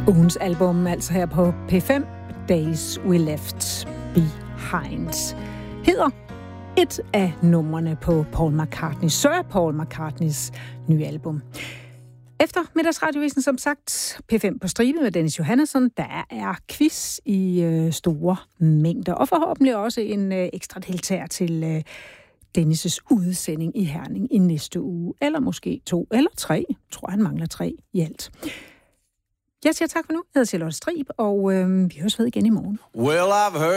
Ugens album, altså her på P5, Days We Left Behind, hedder et af numrene på Sir Paul McCartneys nye album. Efter middagsradiovisen, som sagt, P5 på stribe med Dennis Johannesson, der er quiz i store mængder, og forhåbentlig også en ekstra deltager til Dennis' udsending i Herning i næste uge, eller måske 2 eller 3. Jeg tror, han mangler 3 i alt. Jeg siger tak for nu. Jeg hedder Charlotte Strib, og vi høres ved igen i morgen. Well, I've heard